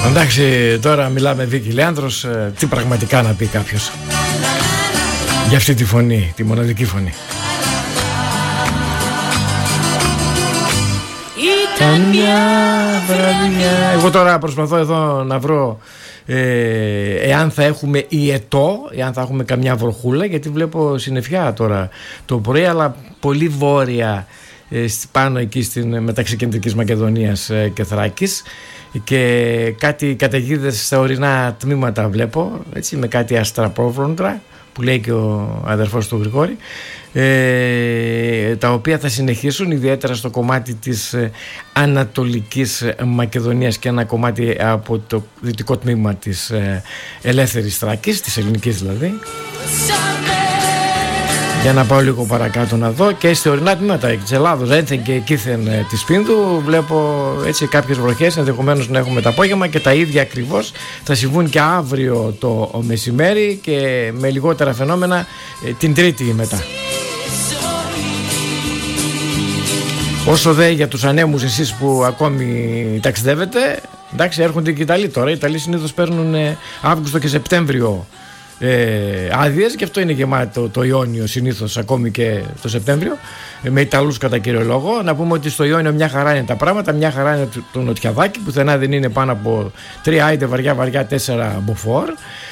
Εντάξει, τώρα μιλάμε Βίκη Λέανδρος, τι πραγματικά να πει κάποιος για αυτή τη φωνή, τη μοναδική φωνή. Ήταν μια βραδιά. Εγώ τώρα προσπαθώ εδώ να βρω εάν θα έχουμε ιετό, εάν θα έχουμε καμιά βροχούλα, γιατί βλέπω συννεφιά τώρα το πρωί, αλλά πολύ βόρεια πάνω εκεί μεταξύ Κεντρικής Μακεδονίας και Θράκης, και κάτι καταιγίδες στα ορεινά τμήματα βλέπω, έτσι, με κάτι αστραπόβροντρα που λέει και ο αδερφός του Γρηγόρη, τα οποία θα συνεχίσουν ιδιαίτερα στο κομμάτι της Ανατολικής Μακεδονίας και ένα κομμάτι από το δυτικό τμήμα της ελεύθερης Θράκης, της ελληνικής δηλαδή. Για να πάω λίγο παρακάτω να δω και στη ορεινά τμήματα της Ελλάδος, ένθεν και εκείθεν της Πίνδου, βλέπω έτσι κάποιες βροχές, ενδεχομένως να έχουμε το απόγευμα, και τα ίδια ακριβώς θα συμβούν και αύριο το μεσημέρι και με λιγότερα φαινόμενα την Τρίτη μετά. Όσο δε για τους ανέμους, εσείς που ακόμη ταξιδεύετε, εντάξει, έρχονται και οι Ιταλοί τώρα. Οι Ιταλοί συνήθως παίρνουν Αύγουστο και Σεπτέμβριο άδειες, και αυτό είναι γεμάτο το Ιόνιο συνήθως ακόμη και το Σεπτέμβριο, με Ιταλούς κατά κύριο λόγο. Να πούμε ότι στο Ιόνιο μια χαρά είναι τα πράγματα, μια χαρά είναι το νοτιαδάκι, πουθενά δεν είναι πάνω από 3, άιντε βαριά 4 μποφόρ.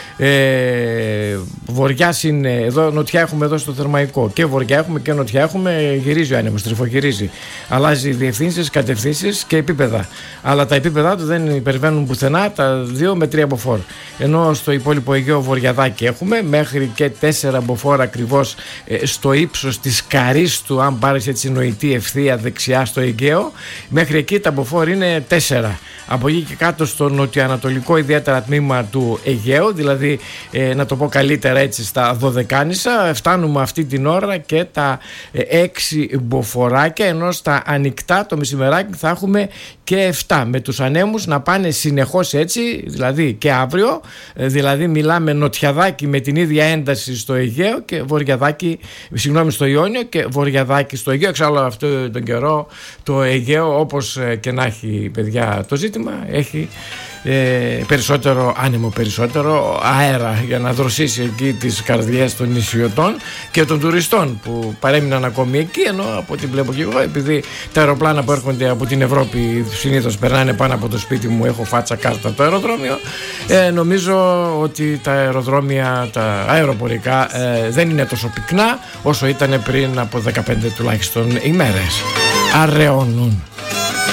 Βοριάς είναι εδώ, νοτιά έχουμε εδώ στο Θερμαϊκό, και βοριά έχουμε και νοτιά έχουμε, γυρίζει ο άνεμος, τριφογυρίζει, αλλάζει διευθύνσεις, κατευθύνσεις και επίπεδα, αλλά τα επίπεδα του δεν υπερβαίνουν πουθενά τα 2 με 3 μποφόρ, ενώ στο υπόλοιπο Αιγαίο βοριαδάκι έχουμε μέχρι και 4 μποφόρ ακριβώς στο ύψος της Καρίστου, αν πάρεις έτσι νοητή ευθεία δεξιά στο Αιγαίο, μέχρι εκεί τα μποφόρ είναι 4. Από εκεί και κάτω στο νοτιοανατολικό ιδιαίτερα τμήμα του Αιγαίου, δηλαδή να το πω καλύτερα έτσι στα Δωδεκάνησα, φτάνουμε αυτή την ώρα και τα 6 μποφόρ, ενώ στα ανοιχτά το μεσημεράκι θα έχουμε και 7, με τους ανέμους να πάνε συνεχώς έτσι, δηλαδή και αύριο, δηλαδή μιλάμε νοτιαδάκι με την ίδια ένταση στο Αιγαίο και βοριαδάκι, στο Ιόνιο, και βοριαδάκι στο Αιγαίο. Εξάλλου αυτό τον καιρό το Αιγαίο, όπως και να έχει παιδιά το ζήτημα, έχει περισσότερο άνεμο, περισσότερο αέρα για να δροσίσει εκεί τις καρδιές των νησιωτών και των τουριστών που παρέμειναν ακόμη εκεί, ενώ από ό,τι βλέπω και εγώ, επειδή τα αεροπλάνα που έρχονται από την Ευρώπη συνήθως περνάνε πάνω από το σπίτι μου, έχω φάτσα κάρτα το αεροδρόμιο, νομίζω ότι τα αεροδρόμια, τα αεροπορικά δεν είναι τόσο πυκνά όσο ήταν πριν από 15 τουλάχιστον ημέρες. Αραιώνουν.